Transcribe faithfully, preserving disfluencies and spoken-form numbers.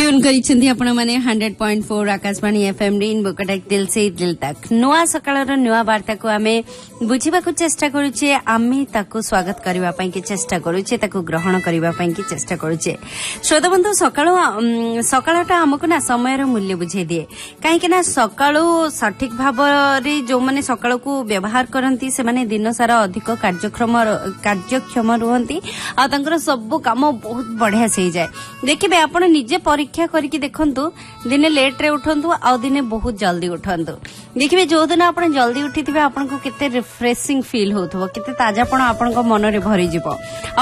Tune करिसेंती आपण माने hundred point four Akashvani FM rainbow Cuttack दिल से दिल तक नुआ सकाळर नुआ वार्ता को आमे बुझिबा को चेष्टा करूचे आमे ताको स्वागत करबा पई के चेष्टा करूचे ताको ग्रहण करबा पई के चेष्टा करूचे श्रोता बंधु सकाळो सकाळटा हमको ना समयर मूल्य बुझे दिए काहे के ना सकाळो सठिक भाव रे जो माने सकाळ को व्यवहार करंती से माने दिन सारा अधिक कार्यक्रम कार्यक्षम रहंती आ तंकर सब काम बहुत बढ़िया से जाए देखिबे आपण निजे परीक्षा करके देखंतु दिने लेट रे उठंतु आ दिने बहुत जल्दी उठंतु देखिबे जो दिन आपण जल्दी उठिथिबे आपण को केते रिफ्रेशिंग फील होथबो केते ताजापण आपण को मन रे भरी जिवो।